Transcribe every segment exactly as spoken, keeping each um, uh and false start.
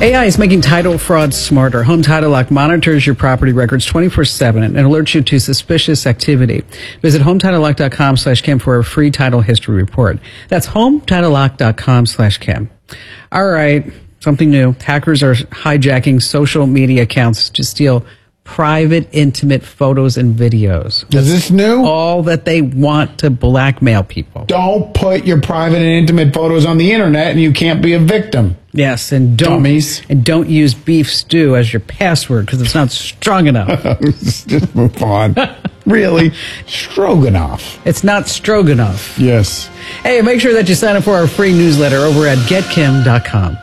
A I is making title fraud smarter. Home Title Lock monitors your property records twenty-four seven and alerts you to suspicious activity. Visit HometitleLock.com slash Kim for a free title history report. That's HometitleLock.com slash Kim. All right, something new. Hackers are hijacking social media accounts to steal private, intimate photos and videos. Is this new? All that they want to blackmail people. Don't put your private and intimate photos on the internet and you can't be a victim. Yes, and don't Dummies. and don't use beef stew as your password because it's not strong enough. Just move on. Really? Stroganoff. It's not stroganoff. Yes. Hey, make sure that you sign up for our free newsletter over at get kim dot com.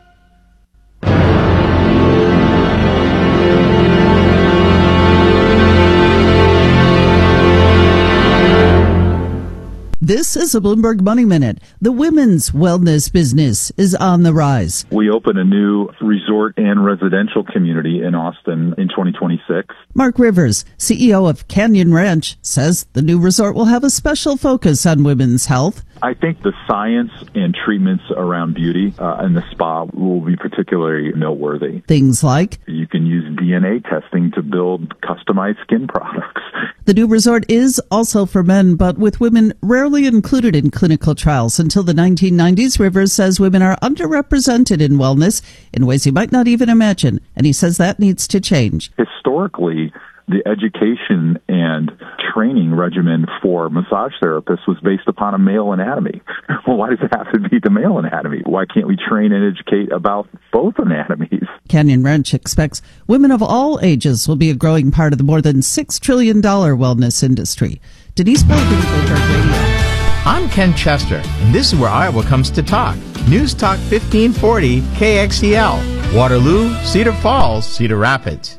This is a Bloomberg Money Minute. The women's wellness business is on the rise. We open a new resort and residential community in Austin in twenty twenty-six. Mark Rivers, C E O of Canyon Ranch, says the new resort will have a special focus on women's health. I think the science and treatments around beauty uh, and the spa will be particularly noteworthy. Things like you can use D N A testing to build customized skin products. The new resort is also for men, but with women rarely included in clinical trials. Until the nineteen nineties, Rivers says women are underrepresented in wellness in ways you might not even imagine, and he says that needs to change. Historically, the education and training regimen for massage therapists was based upon a male anatomy. Well, why does it have to be the male anatomy? Why can't we train and educate about both anatomies? Canyon Ranch expects women of all ages will be a growing part of the more than six trillion dollars wellness industry. Denise Belvin, Bloomberg Radio. I'm Ken Chester, and this is where Iowa comes to talk. News Talk fifteen forty K X E L, Waterloo, Cedar Falls, Cedar Rapids.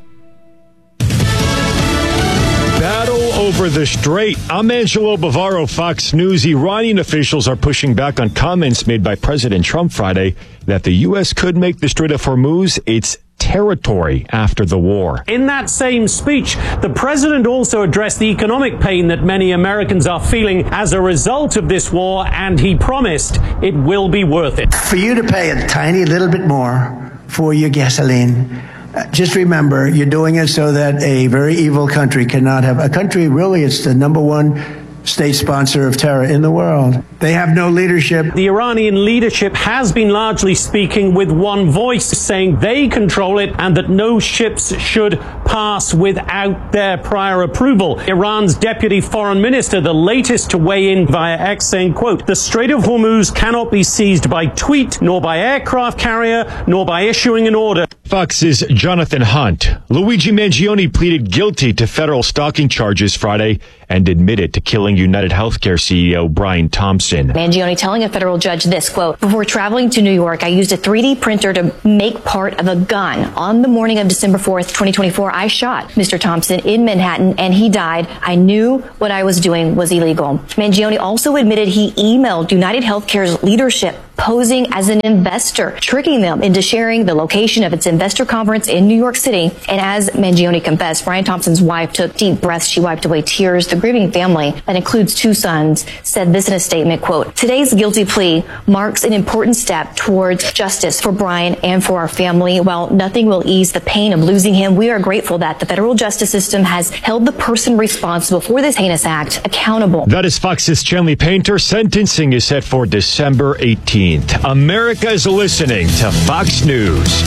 Battle over the Strait. I'm Angelo Bavaro, Fox News. Iranian officials are pushing back on comments made by President Trump Friday that the U S could make the Strait of Hormuz its territory after the war. In that same speech, the president also addressed the economic pain that many Americans are feeling as a result of this war, and he promised it will be worth it. For you to pay a tiny little bit more for your gasoline, Uh, just remember, you're doing it so that a very evil country cannot have a country. Really, it's the number one state sponsor of terror in the world. They have no leadership. The Iranian leadership has been largely speaking with one voice, saying they control it and that no ships should pass without their prior approval. Iran's deputy foreign minister, the latest to weigh in via X, saying, quote, "The Strait of Hormuz cannot be seized by tweet, nor by aircraft carrier, nor by issuing an order." Fox's Jonathan Hunt. Luigi Mangione pleaded guilty to federal stalking charges Friday and admitted to killing United Healthcare C E O Brian Thompson. Mangione telling a federal judge this, quote, "Before traveling to New York, I used a three D printer to make part of a gun. On the morning of December fourth, twenty twenty-four, I shot Mister Thompson in Manhattan and he died. I knew what I was doing was illegal." Mangione also admitted he emailed United Healthcare's leadership posing as an investor, tricking them into sharing the location of its investor conference in New York City. And as Mangione confessed, Brian Thompson's wife took deep breaths. She wiped away tears. The grieving family, that includes two sons, said this in a statement, quote, "Today's guilty plea marks an important step towards justice for Brian and for our family. While nothing will ease the pain of losing him, we are grateful that the federal justice system has held the person responsible for this heinous act accountable." That is Fox's Chanley Painter. Sentencing is set for December eighteenth. America is listening to Fox News.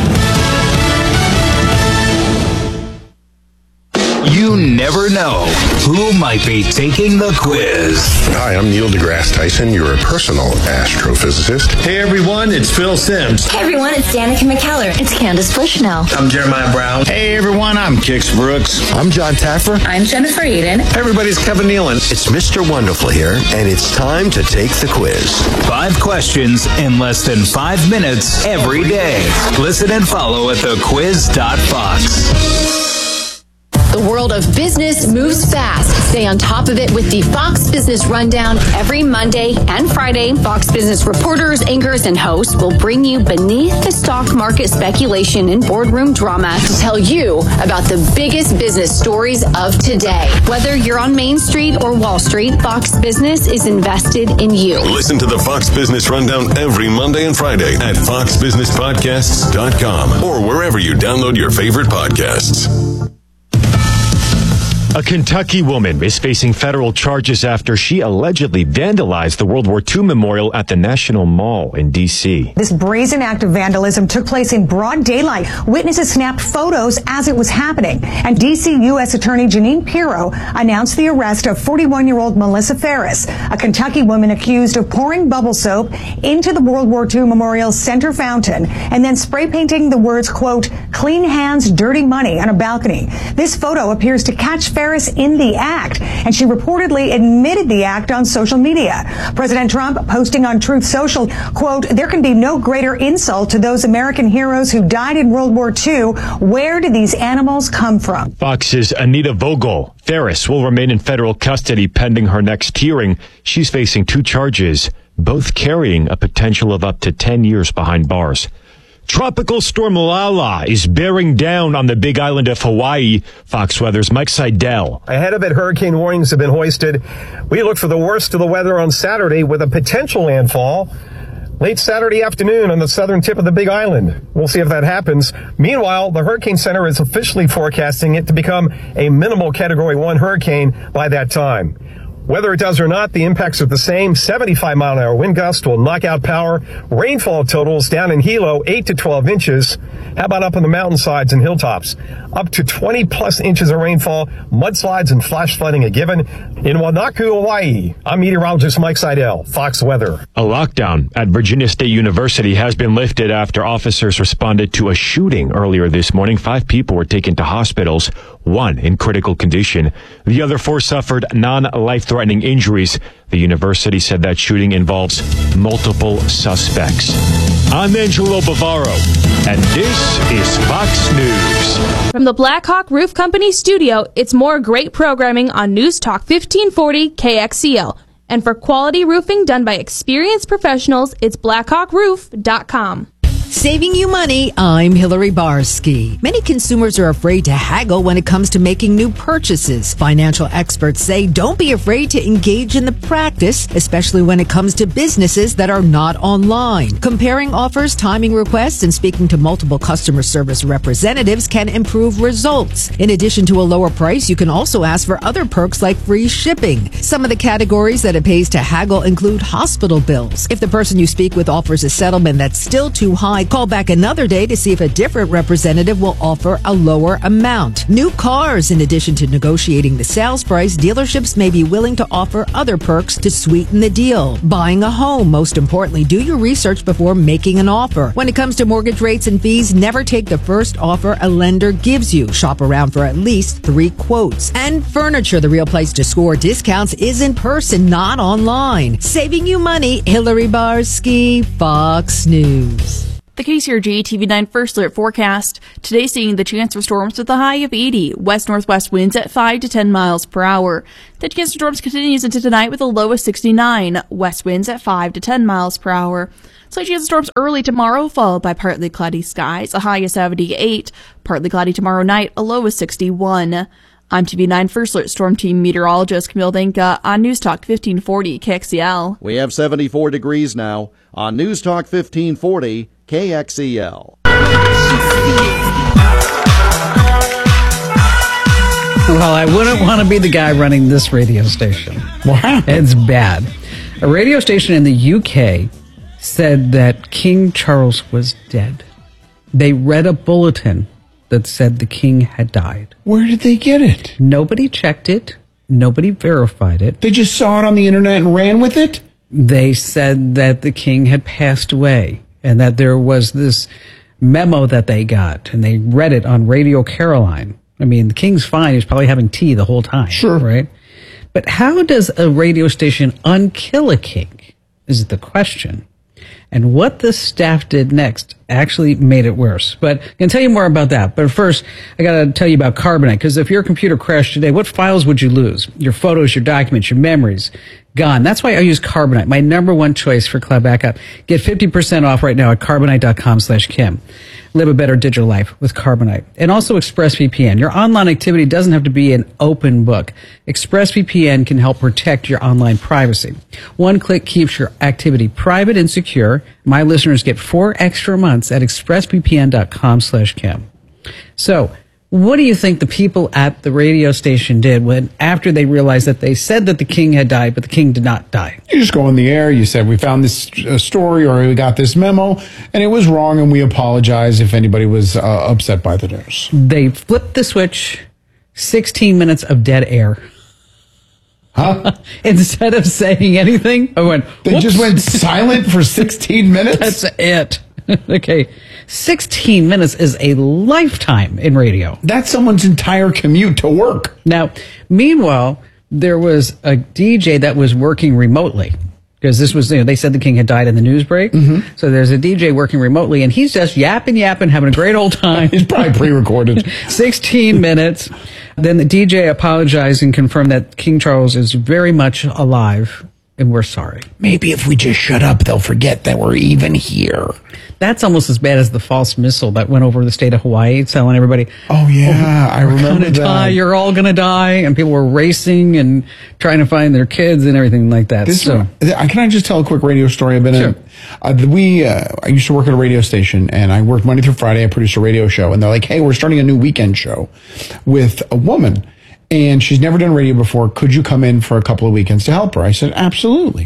You never know who might be taking the quiz. Hi, I'm Neil deGrasse Tyson, your personal astrophysicist. Hey everyone, it's Phil Sims. Hey everyone, it's Danica McKellar. It's Candace Bushnell. I'm Jeremiah Brown. Hey everyone, I'm Kix Brooks. I'm John Taffer. I'm Jennifer Eden. Hey everybody's Kevin Nealon. It's Mister Wonderful here, and it's time to take the quiz. Five questions in less than five minutes every day. Listen and follow at the quiz dot fox. The world of business moves fast. Stay on top of it with the Fox Business Rundown every Monday and Friday. Fox Business reporters, anchors, and hosts will bring you beneath the stock market speculation and boardroom drama to tell you about the biggest business stories of today. Whether you're on Main Street or Wall Street, Fox Business is invested in you. Listen to the Fox Business Rundown every Monday and Friday at fox business podcasts dot com or wherever you download your favorite podcasts. A Kentucky woman is facing federal charges after she allegedly vandalized the World War Two memorial at the National Mall in D C. This brazen act of vandalism took place in broad daylight. Witnesses snapped photos as it was happening. And D C U S Attorney Jeanine Pirro announced the arrest of forty-one-year-old Melissa Ferris, a Kentucky woman accused of pouring bubble soap into the World War Two Memorial Center fountain and then spray painting the words, quote, "clean hands, dirty money" on a balcony. This photo appears to catch Ferris in the act, and she reportedly admitted the act on social media. President Trump posting on Truth Social, quote, "There can be no greater insult to those American heroes who died in World War Two. Where did these animals come from?" Fox's Anita Vogel. Ferris will remain in federal custody pending her next hearing. She's facing two charges, both carrying a potential of up to ten years behind bars. Tropical storm Lala is bearing down on the Big Island of Hawaii. Fox Weather's Mike Seidel. Ahead of it, hurricane warnings have been hoisted. We look for the worst of the weather on Saturday with a potential landfall late Saturday afternoon on the southern tip of the Big Island. We'll see if that happens. Meanwhile, the Hurricane Center is officially forecasting it to become a minimal Category one hurricane by that time. Whether it does or not, the impacts are the same. seventy-five mile an hour wind gust will knock out power. Rainfall totals down in Hilo, eight to twelve inches. How about up on the mountainsides and hilltops? Up to twenty plus inches of rainfall, mudslides and flash flooding a given. In Wanaku, Hawaii, I'm meteorologist Mike Seidel, Fox Weather. A lockdown at Virginia State University has been lifted after officers responded to a shooting earlier this morning. Five people were taken to hospitals, one in critical condition. The other four suffered non-life-threatening injuries. The university said that shooting involves multiple suspects. I'm Angelo Bavaro, and this is Fox News. From the Blackhawk Roof Company studio, it's more great programming on News Talk fifteen forty K X E L. And for quality roofing done by experienced professionals, it's blackhawk roof dot com. Saving you money, I'm Hillary Barsky. Many consumers are afraid to haggle when it comes to making new purchases. Financial experts say don't be afraid to engage in the practice, especially when it comes to businesses that are not online. Comparing offers, timing requests, and speaking to multiple customer service representatives can improve results. In addition to a lower price, you can also ask for other perks like free shipping. Some of the categories that it pays to haggle include hospital bills. If the person you speak with offers a settlement that's still too high, call back another day to see if a different representative will offer a lower amount. New cars. In addition to negotiating the sales price, dealerships may be willing to offer other perks to sweeten the deal. Buying a home. Most importantly, do your research before making an offer. When it comes to mortgage rates and fees, never take the first offer a lender gives you. Shop around for at least three quotes. And furniture. The real place to score discounts is in person, not online. Saving you money. Hillary Barsky, Fox News. The K C R G T V nine First Alert forecast. Today seeing the chance for storms with a high of eighty. West-northwest winds at five to ten miles per hour. The chance for storms continues into tonight with a low of sixty-nine. West winds at five to ten miles per hour. Slight chance of storms early tomorrow, followed by partly cloudy skies. A high of seventy-eight. Partly cloudy tomorrow night. A low of sixty-one. I'm T V nine First Alert Storm Team meteorologist Camille Denka on News Talk fifteen forty K X E L. We have seventy-four degrees now on News Talk fifteen forty K X E L. Well, I wouldn't want to be the guy running this radio station. Wow. It's bad. A radio station in the U K said that King Charles was dead. They read a bulletin that said the king had died. Where did they get it? Nobody checked it. Nobody verified it. They just saw it on the internet and ran with it? They said that the king had passed away and that there was this memo that they got, and they read it on Radio Caroline. I mean, the king's fine. He's probably having tea the whole time. Sure. Right? But how does a radio station unkill a king is the question. And what the staff did next actually made it worse. But I can tell you more about that. But first, I got to tell you about Carbonite, because if your computer crashed today, what files would you lose? Your photos, your documents, your memories. Gone. That's why I use Carbonite, my number one choice for cloud backup. Get fifty percent off right now at carbonite.com slash Kim. Live a better digital life with Carbonite. And also ExpressVPN. Your online activity doesn't have to be an open book. ExpressVPN can help protect your online privacy. One click keeps your activity private and secure. My listeners get four extra months at expressvpn.com slash Kim. So, what do you think the people at the radio station did when, after they realized that they said that the king had died, but the king did not die? You just go on the air, you said, we found this uh, story, or we got this memo, and it was wrong, and we apologize if anybody was uh, upset by the news. They flipped the switch, sixteen minutes of dead air. Huh? Instead of saying anything, I went, They whoops. just went silent for sixteen minutes? That's it. Okay. sixteen minutes is a lifetime in radio. That's someone's entire commute to work. Now, meanwhile, there was a D J that was working remotely. Because this was, you know, they said the king had died in the news break. Mm-hmm. So there's a D J working remotely, and he's just yapping, yapping, having a great old time. He's probably pre-recorded. sixteen minutes. Then the D J apologized and confirmed that King Charles is very much alive, and we're sorry. Maybe if we just shut up, they'll forget that we're even here. That's almost as bad as the false missile that went over the state of Hawaii, telling everybody, oh, yeah, oh, I remember gonna that. Die, you're all going to die. And people were racing and trying to find their kids and everything like that. This so, one, can I just tell a quick radio story I've been sure. in? Uh, we, uh, I used to work at a radio station, and I worked Monday through Friday. I produced a radio show, and they're like, hey, we're starting a new weekend show with a woman. And she's never done radio before. Could you come in for a couple of weekends to help her? I said, absolutely.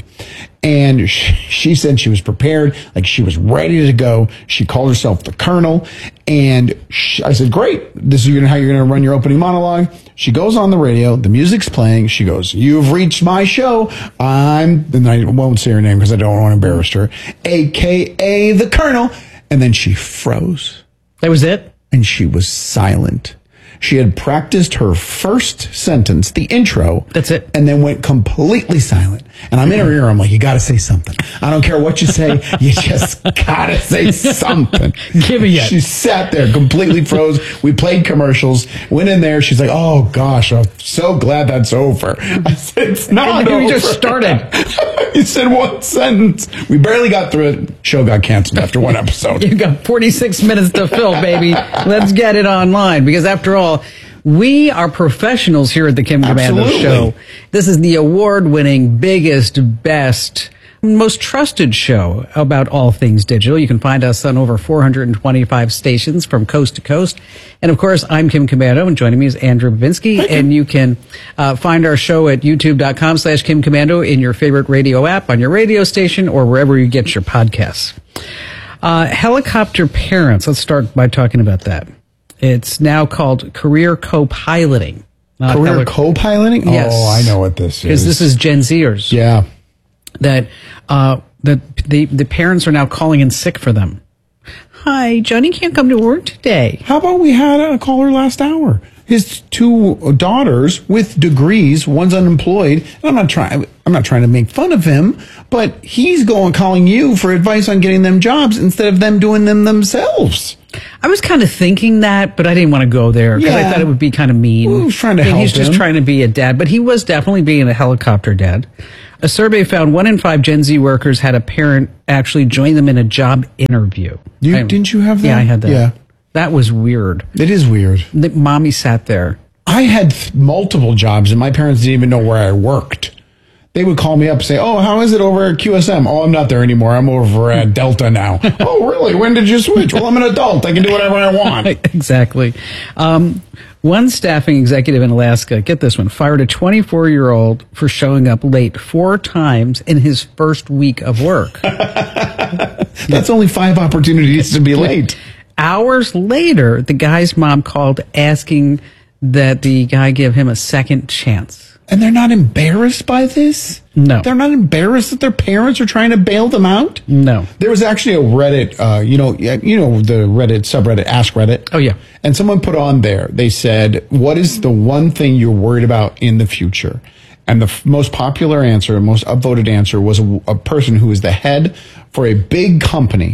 And she, she said she was prepared, like she was ready to go. She called herself the Colonel. And she, I said, great. This is how you're going to run your opening monologue. She goes on the radio. The music's playing. She goes, you've reached my show. I'm, and I won't say her name because I don't want to embarrass her, A K A the Colonel. And then she froze. That was it? And she was silent. She had practiced her first sentence, the intro. That's it. And then went completely silent. And I'm in her ear. I'm like, you got to say something. I don't care what you say. You just got to say something. Give me it. She sat there, completely froze. We played commercials. Went in there. She's like, oh, gosh, I'm so glad that's over. I said, it's not over. We just started. You said one sentence. We barely got through it. Show got canceled after one episode. You got forty-six minutes to fill, baby. Let's get it online. Because after all, we are professionals here at the Kim Komando Absolutely. Show. This is the award-winning, biggest, best, most trusted show about all things digital. You can find us on over four hundred twenty-five stations from coast to coast. And of course, I'm Kim Komando, and joining me is Andrew Babinski. And you can uh, find our show at youtube.com slash Kim Komando in your favorite radio app, on your radio station, or wherever you get your podcasts. Uh, helicopter parents, let's start by talking about that. It's now called career co-piloting. not Career heli- co-piloting? Yes. Oh, I know what this is. Because this is Gen Zers. Yeah. That uh, the, the the parents are now calling in sick for them. Hi, Johnny can't come to work today. How about we had a caller last hour? His two daughters with degrees, one's unemployed. And I'm not trying. I'm not trying to make fun of him, but he's going calling you for advice on getting them jobs instead of them doing them themselves. I was kind of thinking that, but I didn't want to go there because Yeah. I thought it would be kind of mean. Well, he's trying to And help He's just him. trying to be a dad, but he was definitely being a helicopter dad. A survey found one in five Gen Z workers had a parent actually join them in a job interview. You I- didn't you have that? Yeah, I had that. Yeah. That was weird. It is weird. The, mommy sat there. I had th- multiple jobs, and my parents didn't even know where I worked. They would call me up and say, oh, how is it over at Q S M? Oh, I'm not there anymore. I'm over at Delta now. Oh, really? When did you switch? Well, I'm an adult. I can do whatever I want. Exactly. Um, one staffing executive in Alaska, get this one, fired a twenty-four-year-old for showing up late four times in his first week of work. That's only five opportunities to be late. Hours later, the guy's mom called asking that the guy give him a second chance. And they're not embarrassed by this? No. They're not embarrassed that their parents are trying to bail them out? No. There was actually a Reddit, uh, you know, yeah, you know the Reddit subreddit, Ask Reddit. Oh, yeah. And someone put on there, they said, what is the one thing you're worried about in the future? And the f- most popular answer, most upvoted answer was a, a person who is the head for a big company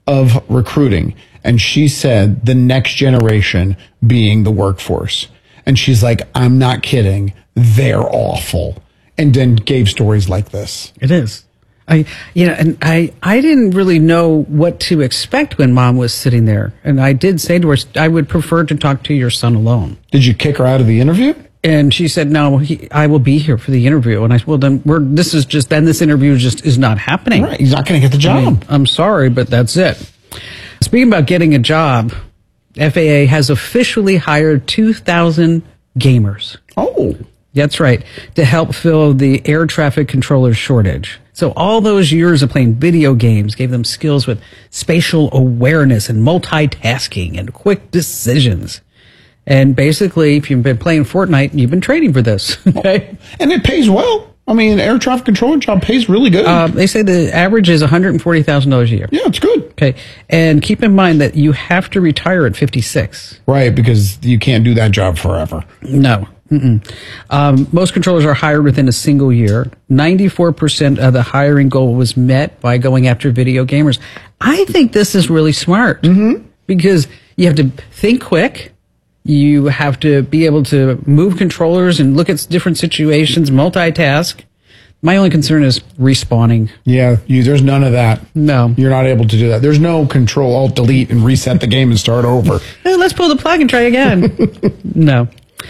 of recruiting. And she said the next generation being the workforce. And she's like, I'm not kidding. They're awful. And then gave stories like this. It is. I, you know, and I, I didn't really know what to expect when Mom was sitting there. And I did say to her, I would prefer to talk to your son alone. Did you kick her out of the interview? And she said, no, he, I will be here for the interview. And I said, well, then we're, this is just, then this interview just is not happening. Right. He's not going to get the job. I mean, I'm sorry, but that's it. Speaking about getting a job, F A A has officially hired two thousand gamers. Oh. That's right, to help fill the air traffic controller shortage. So all those years of playing video games gave them skills with spatial awareness and multitasking and quick decisions. And basically, if you've been playing Fortnite, you've been training for this. Okay? And it pays well. I mean, air traffic controller job pays really good. Uh, they say the average is one hundred forty thousand dollars a year. Yeah, it's good. Okay. And keep in mind that you have to retire at fifty-six. Right, because you can't do that job forever. No. Mm-mm. Um, most controllers are hired within a single year. ninety-four percent of the hiring goal was met by going after video gamers. I think this is really smart mm-hmm. because you have to think quick. You have to be able to move controllers and look at different situations, multitask. My only concern is respawning. Yeah, you, there's none of that. No. You're not able to do that. There's no control, alt, delete, and reset the game and start over. Hey, let's pull the plug and try again. No.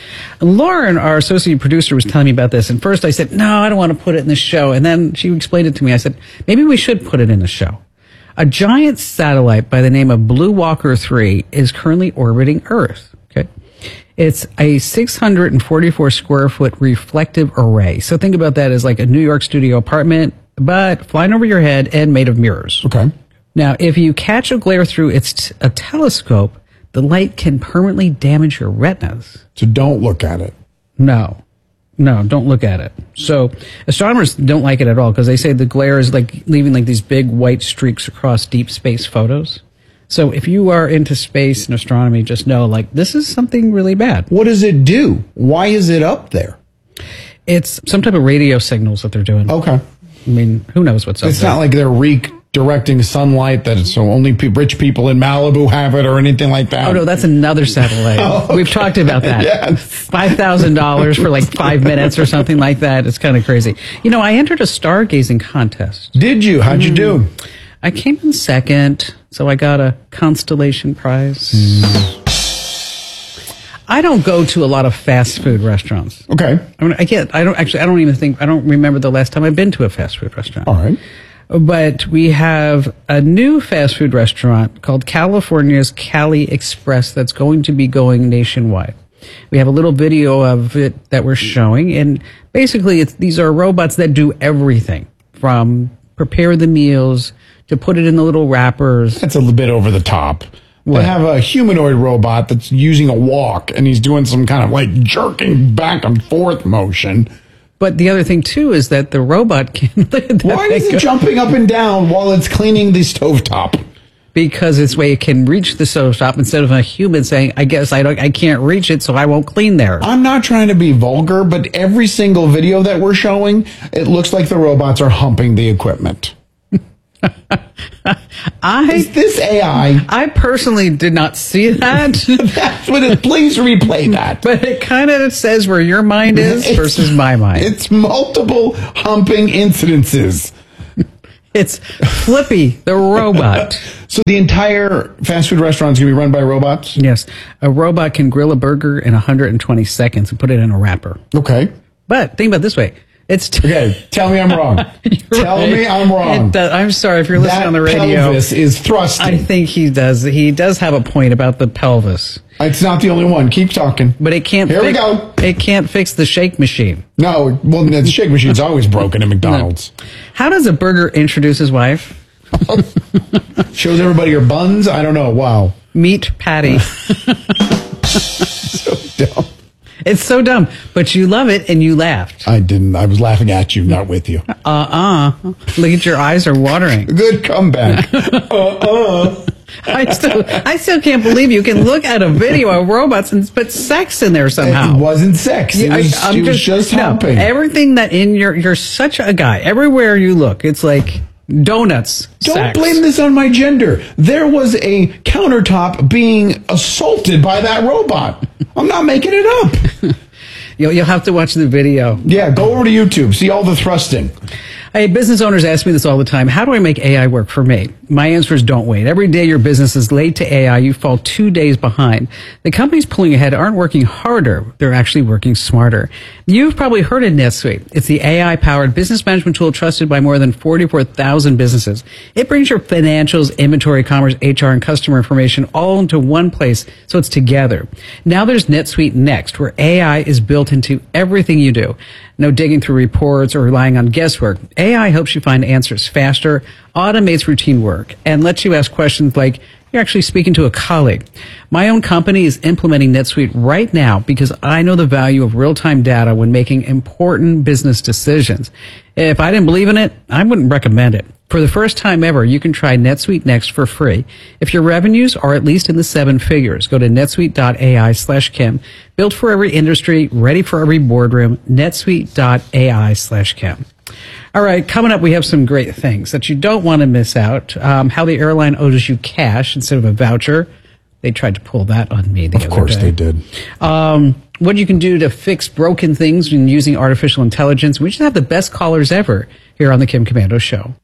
Lauren, our associate producer, was telling me about this. And first I said, no, I don't want to put it in the show. And then she explained it to me. I said, maybe we should put it in the show. A giant satellite by the name of Blue Walker three is currently orbiting Earth. Okay. It's a six hundred forty-four square foot reflective array. So think about that as like a New York studio apartment, but flying over your head and made of mirrors. Okay. Now, if you catch a glare through its t- a telescope, the light can permanently damage your retinas. So don't look at it. No. No, don't look at it. So astronomers don't like it at all because they say the glare is like leaving like these big white streaks across deep space photos. So if you are into space and astronomy, just know like this is something really bad. What does it do? Why is it up there? It's some type of radio signals that they're doing. Okay. I mean, who knows what's up It's there. not like they're redirecting sunlight that so only pe- rich people in Malibu have it or anything like that. Oh, no, that's another satellite. Oh, okay. We've talked about that. Yes. five thousand dollars for like five minutes or something like that. It's kind of crazy. You know, I entered a stargazing contest. Did you? How'd you do? I came in second, so I got a constellation prize. Mm. I don't go to a lot of fast food restaurants. Okay. I mean, I can't, I don't actually, I don't even think, I don't remember the last time I've been to a fast food restaurant. All right. But we have a new fast food restaurant called California's Cali Express that's going to be going nationwide. We have a little video of it that we're showing, and basically it's, these are robots that do everything from prepare the meals to put it in the little wrappers. That's a little bit over the top. What? They have a humanoid robot that's using a walk, and he's doing some kind of like jerking back and forth motion. But the other thing, too, is that the robot can... Why is it jumping up and down while it's cleaning the stovetop? Because it's way it can reach the stovetop instead of a human saying, I guess I don't, I can't reach it, so I won't clean there. I'm not trying to be vulgar, but every single video that we're showing, it looks like the robots are humping the equipment. I, is this A I? I personally did not see that. That's what it. Please replay that. But it kind of says where your mind is it's, versus my mind. It's multiple humping incidences. It's Flippy, the robot. So the entire fast food restaurant is going to be run by robots? Yes. A robot can grill a burger in one hundred twenty seconds and put it in a wrapper. Okay. But think about it this way. It's t- okay, tell me I'm wrong. Tell right. me I'm wrong. It does, I'm sorry if you're listening that on the radio. Pelvis is thrusting. I think he does. He does have a point about the pelvis. It's not the only one. Keep talking. But it can't. Here fix, we go. It can't fix the shake machine. No, well, the shake machine's always broken at McDonald's. No. How does a burger introduce his wife? Shows everybody her buns. I don't know. Wow. Meat patty. So dumb. It's so dumb, but you love it and you laughed. I didn't. I was laughing at you, not with you. Uh-uh. Look at your eyes are watering. Good comeback. Uh-uh. I still, I still can't believe you can look at a video of robots and put sex in there somehow. It wasn't sex. It was, I, I'm it was just, just no, humping. Everything that in your, you're such a guy. Everywhere you look, it's like Donuts. Don't sex. blame this on my gender. There was a countertop being assaulted by that robot. I'm not making it up. You'll, you'll have to watch the video. Yeah, go over to YouTube. See all the thrusting. Hey, business owners ask me this all the time. How do I make A I work for me? My answer is don't wait. Every day your business is late to A I, you fall two days behind. The companies pulling ahead aren't working harder. They're actually working smarter. You've probably heard of NetSuite. It's the A I-powered business management tool trusted by more than forty-four thousand businesses. It brings your financials, inventory, commerce, H R, and customer information all into one place so it's together. Now there's NetSuite Next, where A I is built into everything you do. No digging through reports or relying on guesswork. A I helps you find answers faster, automates routine work, and lets you ask questions like you're actually speaking to a colleague. My own company is implementing NetSuite right now because I know the value of real-time data when making important business decisions. If I didn't believe in it, I wouldn't recommend it. For the first time ever, you can try NetSuite Next for free. If your revenues are at least in the seven figures, go to netsuite.ai slash Kim. Built for every industry, ready for every boardroom, netsuite.ai slash Kim. All right, coming up, we have some great things that you don't want to miss out. Um, how the airline owes you cash instead of a voucher. They tried to pull that on me the other day. Of course they did. Um, what you can do to fix broken things when using artificial intelligence. We just have the best callers ever here on the Kim Komando Show.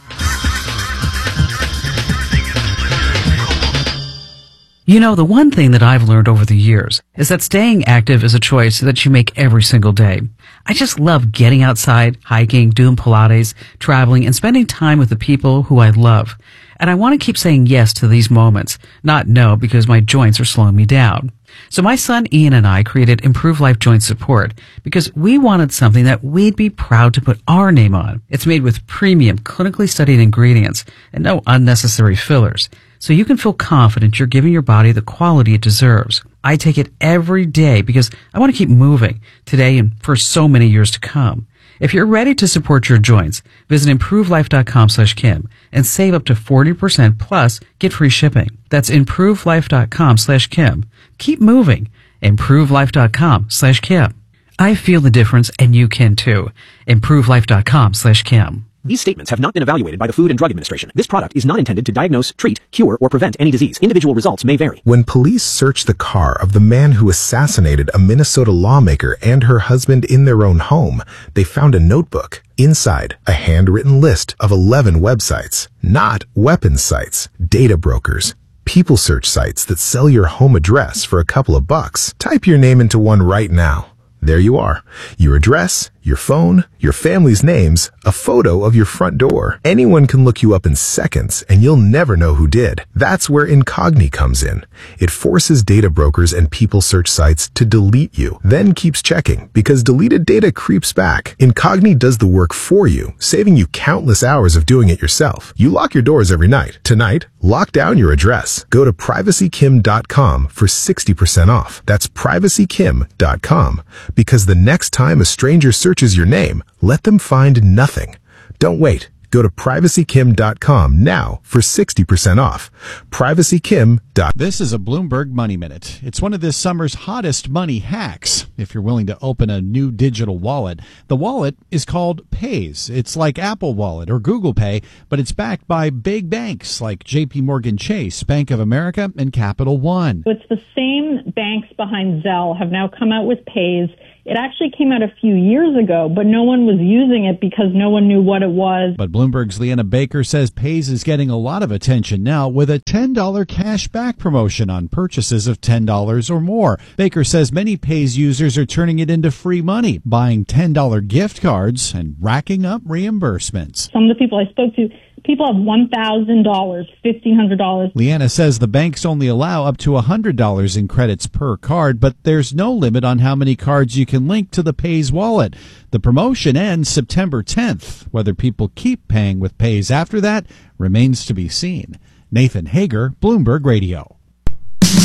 You know, the one thing that I've learned over the years is that staying active is a choice that you make every single day. I just love getting outside, hiking, doing Pilates, traveling, and spending time with the people who I love. And I want to keep saying yes to these moments, not no because my joints are slowing me down. So my son Ian and I created Improve Life Joint Support because we wanted something that we'd be proud to put our name on. It's made with premium, clinically studied ingredients and no unnecessary fillers. So you can feel confident you're giving your body the quality it deserves. I take it every day because I want to keep moving today and for so many years to come. If you're ready to support your joints, visit improvelife.com slash Kim and save up to forty percent plus get free shipping. That's improvelife.com slash Kim. Keep moving. improvelife.com slash Kim. I feel the difference and you can too. improvelife.com slash Kim. These statements have not been evaluated by the Food and Drug Administration. This product is not intended to diagnose, treat, cure, or prevent any disease. Individual results may vary. When police searched the car of the man who assassinated a Minnesota lawmaker and her husband in their own home, they found a notebook. Inside, a handwritten list of eleven websites, not weapons sites, data brokers, people search sites that sell your home address for a couple of bucks. Type your name into one right now. There you are. Your address, your phone, your family's names, a photo of your front door. Anyone can look you up in seconds and you'll never know who did. That's where Incogni comes in. It forces data brokers and people search sites to delete you, then keeps checking because deleted data creeps back. Incogni does the work for you, saving you countless hours of doing it yourself. You lock your doors every night. Tonight, lock down your address. Go to privacy kim dot com for sixty percent off. That's privacy kim dot com. Because the next time a stranger searches your name, let them find nothing. Don't wait. Go to privacy kim dot com now for sixty percent off. privacy kim dot com. This is a Bloomberg Money Minute. It's one of this summer's hottest money hacks. If you're willing to open a new digital wallet, the wallet is called Paze. It's like Apple Wallet or Google Pay, but it's backed by big banks like J P Morgan Chase, Bank of America, and Capital One. It's the same banks behind Zelle have now come out with Paze. It actually came out a few years ago, but no one was using it because no one knew what it was. But Bloomberg's Leanna Baker says Paze is getting a lot of attention now with a ten dollars cash back promotion on purchases of ten dollars or more. Baker says many Paze users are turning it into free money, buying ten dollars gift cards and racking up reimbursements. Some of the people I spoke to, people have one thousand dollars, fifteen hundred dollars. Leanna says the banks only allow up to one hundred dollars in credits per card, but there's no limit on how many cards you can link to the Paze wallet. The promotion ends September tenth. Whether people keep paying with Paze after that remains to be seen. Nathan Hager, Bloomberg Radio.